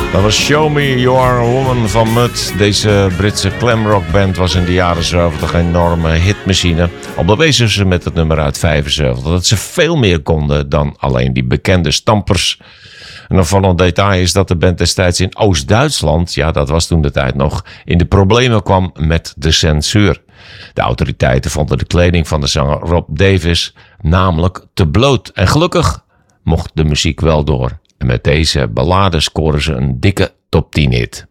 Dat was Show Me You Are a Woman van Mud. Deze Britse glamrockband was in de jaren 70 een enorme hitmachine. Al bewezen ze met het nummer uit 75 dat ze veel meer konden dan alleen die bekende stampers. En nog van een detail is dat de band destijds in Oost-Duitsland, ja dat was toen de tijd nog, in de problemen kwam met de censuur. De autoriteiten vonden de kleding van de zanger Rob Davis namelijk te bloot. En gelukkig mocht de muziek wel door. En met deze ballade scoren ze een dikke top 10 hit.